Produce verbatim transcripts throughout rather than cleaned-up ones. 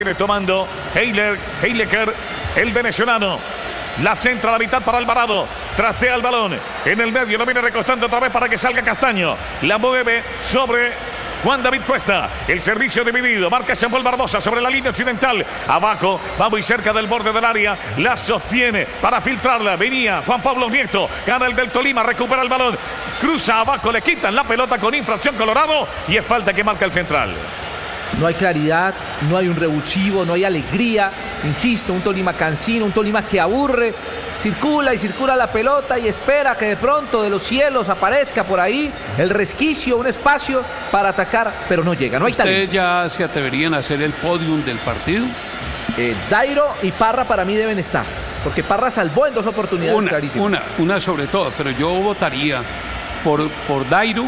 Viene tomando Heiler, Heileker, el venezolano. La centra a la mitad para Alvarado. Trastea el balón. En el medio lo viene recostando otra vez para que salga Castaño. La mueve sobre Juan David Cuesta. El servicio dividido. Marca Samuel Barbosa sobre la línea occidental. Abajo. Va muy cerca del borde del área. La sostiene para filtrarla. Venía Juan Pablo Nieto. Gana el del Tolima. Recupera el balón. Cruza abajo. Le quitan la pelota con infracción Colorado. Y es falta que marca el central. No hay claridad, no hay un revulsivo, no hay alegría. Insisto, un Tolima cansino, un Tolima que aburre. Circula y circula la pelota y espera que de pronto de los cielos aparezca por ahí el resquicio, un espacio para atacar, pero no llega, no hay talento. ¿Ustedes ya se atreverían a hacer el podium del partido? Eh, Dairo y Parra para mí deben estar, porque Parra salvó en dos oportunidades una, clarísimas. Una, una sobre todo, pero yo votaría por, por Dairo,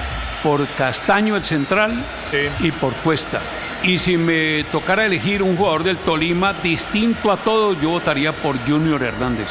por Castaño el central, sí, y por Cuesta. Y si me tocara elegir un jugador del Tolima distinto a todos, yo votaría por Junior Hernández.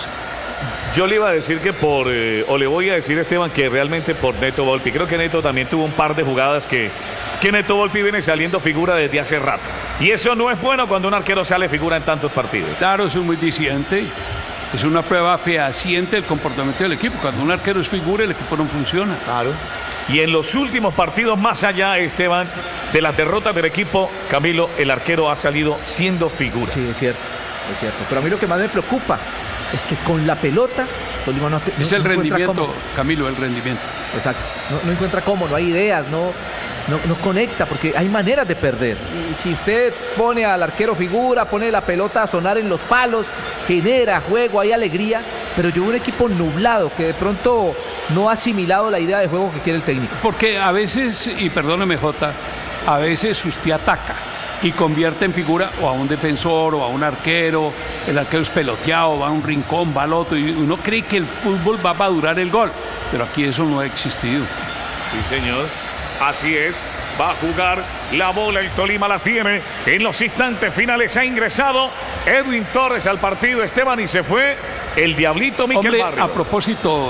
Yo le iba a decir que por, eh, o le voy a decir, Esteban, que realmente por Neto Volpi. Creo que Neto también tuvo un par de jugadas que, que Neto Volpi viene saliendo figura desde hace rato. Y eso no es bueno cuando un arquero sale figura en tantos partidos. Claro, eso es muy disidente. Es una prueba fehaciente del comportamiento del equipo. Cuando un arquero es figura, el equipo no funciona. Claro. Y en los últimos partidos, más allá, Esteban, de las derrotas del equipo, Camilo, el arquero ha salido siendo figura. Sí, es cierto, es cierto. Pero a mí lo que más me preocupa es que con la pelota Tolima no, es no, el no rendimiento, Camilo, el rendimiento. Exacto. No, no encuentra cómo, no hay ideas, no, no, no conecta, porque hay maneras de perder. Y si usted pone al arquero figura, pone la pelota a sonar en los palos, genera juego, hay alegría, pero yo veo un equipo nublado que de pronto no ha asimilado la idea de juego que quiere el técnico. Porque a veces, y perdóneme Jota, a veces usted ataca y convierte en figura o a un defensor o a un arquero, el arquero es peloteado, va a un rincón, va al otro, y uno cree que el fútbol va a durar el gol, pero aquí eso no ha existido. Sí, señor, así es, va a jugar la bola, el Tolima la tiene, en los instantes finales ha ingresado Edwin Torres al partido, Esteban, y se fue el Diablito Miquel Hombre, Barrio. A propósito,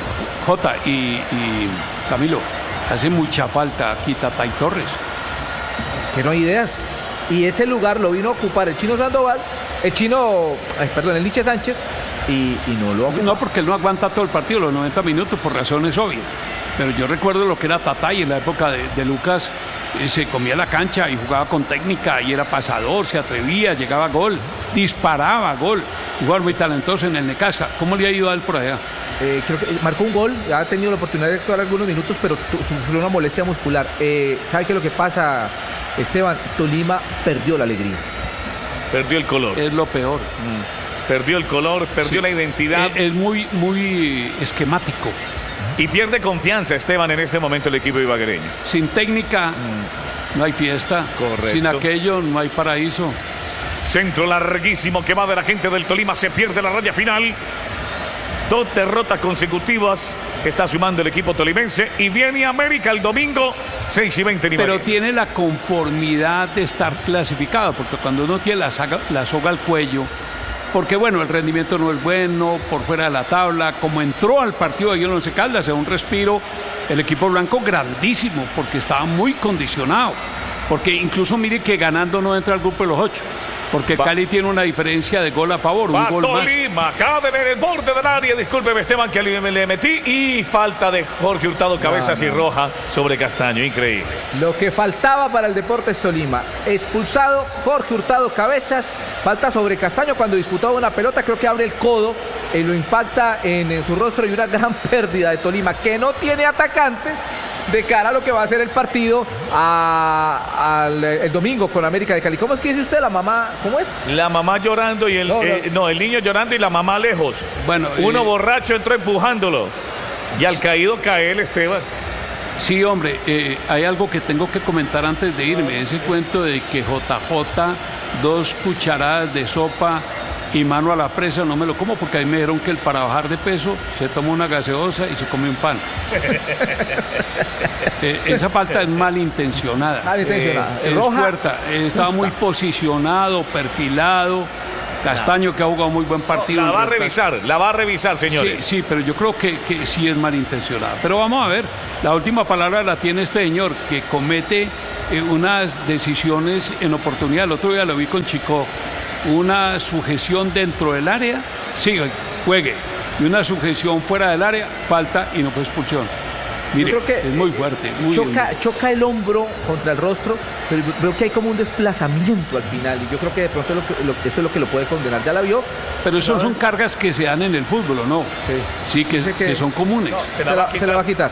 Jota y, y Camilo, hace mucha falta aquí Tatay Torres. Es que no hay ideas. Y ese lugar lo vino a ocupar el Chino Sandoval, el Chino, ay, perdón, el Nietzsche Sánchez, y, y no lo ocupó. No, porque él no aguanta todo el partido, los noventa minutos, por razones obvias. Pero yo recuerdo lo que era Tatay en la época de, de Lucas, eh, se comía la cancha y jugaba con técnica, y era pasador, se atrevía, llegaba a gol, disparaba a gol, jugador muy talentoso en el Necaxa. ¿Cómo le ha ido a él por allá? Eh, creo que marcó un gol, ha tenido la oportunidad de actuar algunos minutos, pero sufrió una molestia muscular. Eh, ¿Sabe qué es lo que pasa, Esteban? Tolima perdió la alegría. Perdió el color. Es lo peor. Mm. Perdió el color, perdió sí. la identidad. Es, es muy, muy esquemático. Y pierde confianza, Esteban, en este momento el equipo ibaguereño. Sin técnica mm. no hay fiesta. Correcto. Sin aquello no hay paraíso. Centro larguísimo que va de la gente del Tolima, se pierde la raya final. Dos derrotas consecutivas está sumando el equipo tolimense y viene América el domingo seis y veinte. Pero tiene la conformidad de estar clasificado, porque cuando uno tiene la, saga, la soga al cuello, porque bueno, el rendimiento no es bueno, por fuera de la tabla, como entró al partido de Once Caldas, a un respiro, el equipo blanco grandísimo, porque estaba muy condicionado, porque incluso mire que ganando no entra al grupo de los ocho. Porque Va. Cali tiene una diferencia de gol a favor, un Va gol Tolima, más. Jaden en el borde del área, discúlpeme Esteban que le, le metí, y falta de Jorge Hurtado, cabezas no, no. y roja sobre Castaño, increíble. Lo que faltaba para el Deportes Tolima, expulsado Jorge Hurtado, cabezas, falta sobre Castaño cuando disputaba una pelota, creo que abre el codo, y lo impacta en, en su rostro, y una gran pérdida de Tolima, que no tiene atacantes, de cara a lo que va a ser el partido a, a, el, el domingo con América de Cali. ¿Cómo es que dice usted la mamá? ¿Cómo es? La mamá llorando y el no, eh, no el niño llorando y la mamá lejos. Bueno, uno eh, borracho entró empujándolo y al caído cae el Esteban. Sí, hombre, eh, hay algo que tengo que comentar antes de irme. Ese cuento de que J J, dos cucharadas de sopa y mano a la presa, no me lo como, porque ahí me dijeron que el para bajar de peso se toma una gaseosa y se come un pan. eh, esa falta es malintencionada. Malintencionada. Eh, es roja, fuerta. Eh, estaba muy posicionado, perfilado. Castaño, que ha jugado muy buen partido. No, la va a revisar, la va a revisar, señores. Sí, sí, pero yo creo que, que sí es malintencionada. Pero vamos a ver, la última palabra la tiene este señor, que comete eh, unas decisiones en oportunidad. El otro día lo vi con Chico, una sujeción dentro del área, sigue, juegue, y una sujeción fuera del área, falta y no fue expulsión. Mire, yo creo que es muy fuerte. Muy choca, bien. choca el hombro contra el rostro, pero veo que hay como un desplazamiento al final y yo creo que de pronto lo que, lo, eso es lo que lo puede condenar. Ya la vio. Pero eso son cargas que se dan en el fútbol, ¿o no? Sí, sí que, que, que son comunes. No, se, la, se la va a quitar.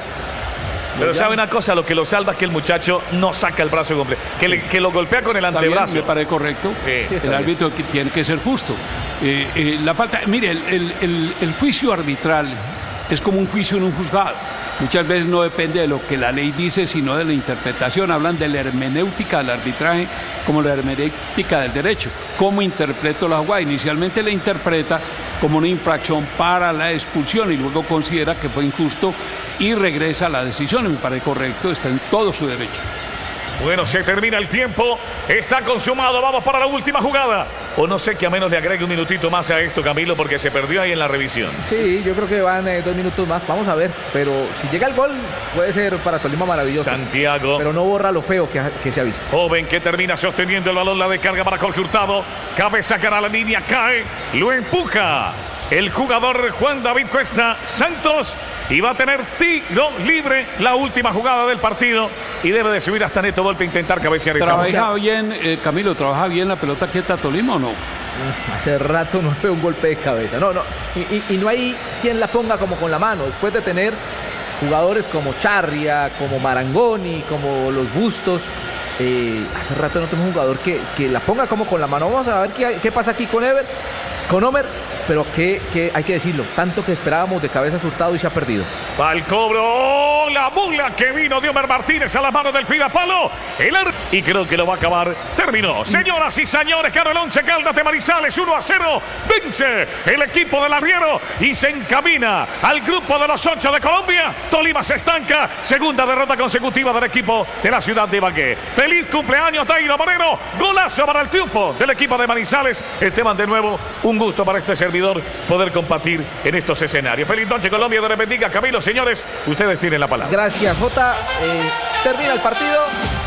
Pero sabe una cosa, lo que lo salva es que el muchacho no saca el brazo completo, que, le, que lo golpea con el antebrazo. Me parece correcto. Sí, sí, el bien. árbitro que tiene que ser justo. Eh, eh, la falta, mire, el, el, el, el juicio arbitral es como un juicio en un juzgado. Muchas veces no depende de lo que la ley dice, sino de la interpretación. Hablan de la hermenéutica del arbitraje como la hermenéutica del derecho. ¿Cómo interpreto la jugada? Inicialmente la interpreta como una infracción para la expulsión y luego considera que fue injusto y regresa a la decisión. Y me parece correcto, está en todo su derecho. Bueno, se termina el tiempo, está consumado, vamos para la última jugada. O no sé que a menos le agregue un minutito más a esto, Camilo, porque se perdió ahí en la revisión. Sí, yo creo que van eh, dos minutos más, vamos a ver, pero si llega el gol puede ser para Tolima maravilloso. Santiago. Pero no borra lo feo que, que se ha visto. Joven que termina sosteniendo el balón, la descarga para Jorge Hurtado, cabeza cara a la línea, cae, lo empuja el jugador Juan David Cuesta Santos y va a tener tiro libre la última jugada del partido y debe de subir hasta Neto Volpi a intentar cabecear esa. ¿Trabaja bien, eh, Camilo, trabaja bien la pelota quieta Tolima o no? Hace rato no veo un golpe de cabeza. No, no. Y, y, y no hay quien la ponga como con la mano. Después de tener jugadores como Charria, como Marangoni, como los Bustos. Eh, hace rato no tenemos un jugador que, que la ponga como con la mano. Vamos a ver qué, qué pasa aquí con Ever, con Homer. Pero que, que hay que decirlo, tanto que esperábamos de cabeza Hurtado y se ha perdido. Va el cobro, ¡oh, la mula que vino de Homer Martínez a la mano del Pidapalo! El ar... Y creo que lo va a acabar. Terminó. Señoras y señores, ganó el Once Caldas de Manizales uno a cero. Vence el equipo del arriero y se encamina al grupo de los ocho de Colombia. Tolima se estanca. Segunda derrota consecutiva del equipo de la ciudad de Ibagué. Feliz cumpleaños, Dairo Moreno. Golazo para el triunfo del equipo de Manizales. Esteban, de nuevo, un gusto para este servidor poder compartir en estos escenarios. Feliz noche, Colombia, Dios les bendiga. Camilo, señores, ustedes tienen la palabra. Gracias, Jota. Eh, termina el partido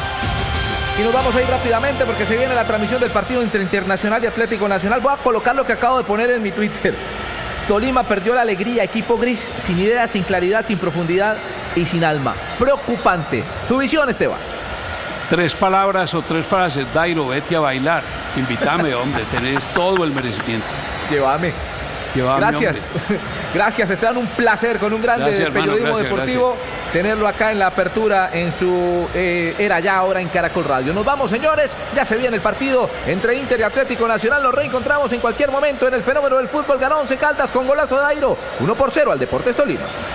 y nos vamos a ir rápidamente porque se viene la transmisión del partido entre Internacional y Atlético Nacional. Voy a colocar lo que acabo de poner en mi Twitter. Tolima perdió la alegría, equipo gris, sin ideas, sin claridad, sin profundidad y sin alma. Preocupante. Su visión, Esteban. Tres palabras o tres frases. Dairo, vete a bailar. Invítame, hombre, tenés todo el merecimiento. Llévame. Llévame, gracias. Gracias, Esteban. Un placer con un grande gracias, periodismo hermano, gracias, deportivo. Gracias. Tenerlo acá en la apertura en su eh, era ya ahora en Caracol Radio. Nos vamos, señores. Ya se viene el partido entre Inter y Atlético Nacional. Nos reencontramos en cualquier momento en el fenómeno del fútbol. Ganó Once Caldas con golazo de Dairo. uno por cero al Deportes Tolima.